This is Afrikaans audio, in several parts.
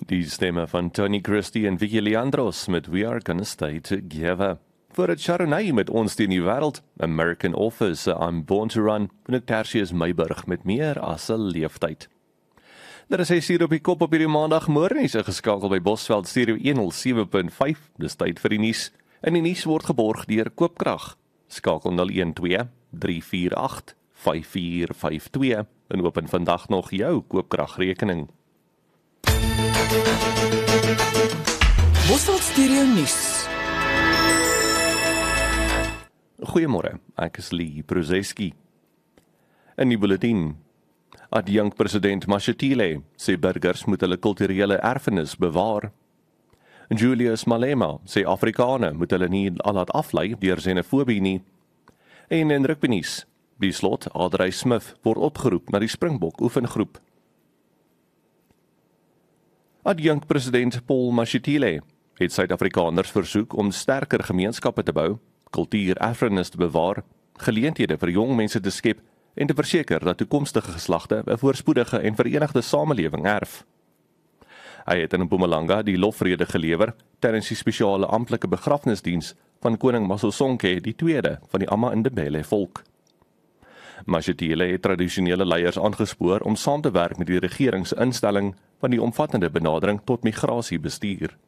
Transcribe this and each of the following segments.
Die stemme van Tony Christie en Vicky Leandros met We Are Gonna Stay Together. Voor het Chardonnay met ons teen die wêreld, American Authors, I'm Born to Run, en Tertius Meiburg met meer as 'n leeftyd. Daar is hy hier op die kop op hierdie maandagmôre, hy's geskakel by Bosveld Stereo 107.5, dis tyd vir die nuus, en die nuus word geborg deur Koopkrag. Skakel 012 348 5452 en open vandag nog jou Koopkragrekening. Bosveld Stereo nuus. Goeiemôre, ek is Lee Prozeski. In die bulletin. Adjunkt-president Mashatile sê burgers moet hulle kulturele erfenis bewaar. Julius Malema sê Afrikaane moet hulle nie laat aflei deur xenofobie nie. En in rugbynuus, die slot Adrey Smith word opgeroep na die Springbok oefengroep. Adjunkt-president Paul Mashatile het Suid-Afrikaners versoek om sterker gemeenskappe te bou, kultuur-erfenis te bewaar, geleenthede vir jong mense te skep en te verseker dat toekomstige geslagte 'n voorspoedige en verenigde samelewing erf. Hy het in Mpumalanga die lofrede gelewer tydens die spesiale amptelike begrafnisdiens van koning Masosonke die tweede van die Ama-Ndebele volk. Mashatile het tradisionele leiers aangespoor om saam te werk met die regeringsinstelling van die omvattende benadering tot migrasiebestuur.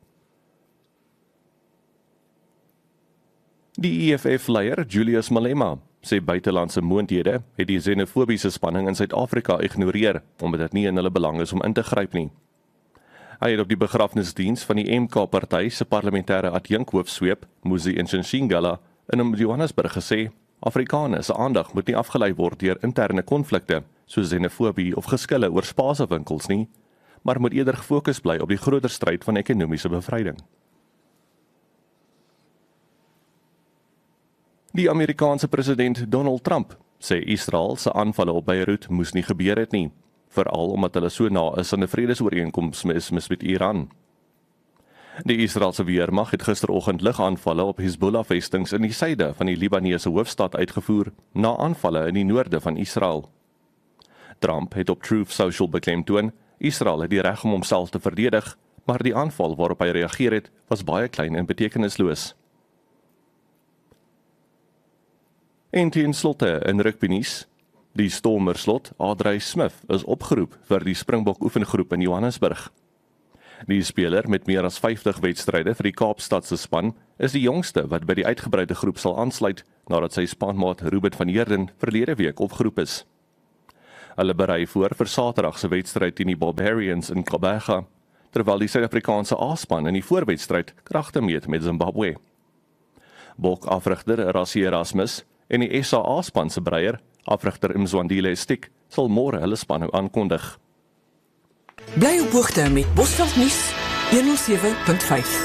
Die EFF-leier Julius Malema sê buitelandse moondhede het die xenofobiese spanning in Suid-Afrika ignoreer, omdat dit nie in hulle belang is om in te gryp nie. Hy het op die begrafnisdiens van die MK-party se parlementêre adjunkhoofsweep, Muzi Ntshingala, in Johannesburg gesê, Afrikaners se aandag moet nie afgelei word deur interne konflikte, soos xenofobie of geskille oor spasewinkels nie, maar moet eerder gefokus bly op die groter stryd van ekonomiese bevryding. Die Amerikaanse president Donald Trump sê Israel se aanvalle op Beirut moes nie gebeur het nie, veral omdat hulle so na is aan 'n vredesooreenkoms met Iran. Die Israeliese weermag het gisteroggend lugaanvalle op Hezbollah-vestings in die suide van die Libanese hoofstad uitgevoer, na aanvalle in die noorde van Israel. Trump het op Truth Social beklemtoon, Israel het die reg om homself te verdedig, maar die aanval waarop hy reageer het, was baie klein en betekenisloos. En ten slotte in rugbynuus, die Stormerslot Adrey Smith is opgeroep vir die Springbok oefengroep in Johannesburg. Die speler met meer as 50 wedstryde vir die Kaapstadse span is die jongste wat by die uitgebreide groep sal aansluit nadat sy spanmaat Ruben van Heerden verlede week opgeroep is. Hulle berei voor vir Saterdag se wedstryd teen die Barbarians in Gqeberha, terwyl die Suid-Afrikaanse A-span in die voorwedstryd kragte meet met Zimbabwe. Bok-afrigter Rassie Erasmus en die SA-span se breier, afrigter Mzwandile Stick, sal môre hulle span aankondig. Bly op hoogte met Bosveld nuus 107.5.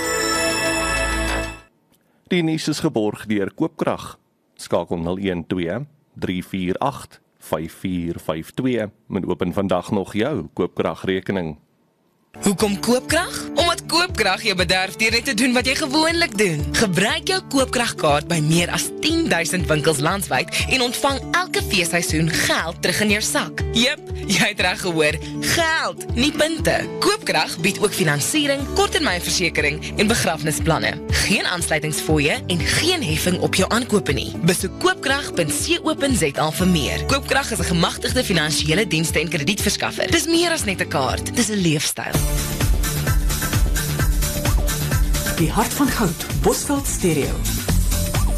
Die nuus is geborg deur Koopkrag. Skakel 012 348 5452 en open vandag nog jou Koopkragrekening. Hoekom Koopkrag? Omdat Koopkrag jou bederf deur net te doen wat jy gewoonlik doen. Gebruik jou Koopkragkaart by meer as 10,000 winkels landwyd en ontvang elke feesseisoen geld terug in jou sak. Jep, jy het reg gehoor, geld, nie punte. Koopkrag bied ook finansiering, korttermynversekering en begrafnisplanne. Geen aansluitingsfooie en geen heffing op jou aankope nie. Besoek koopkrag.co.za vir meer. Koopkrag is 'n gemagtigde finansiële dienste en kredietverskaffer. Dis meer as net 'n kaart, dis 'n leefstyl. Die hart van goud, Bosveld Stereo.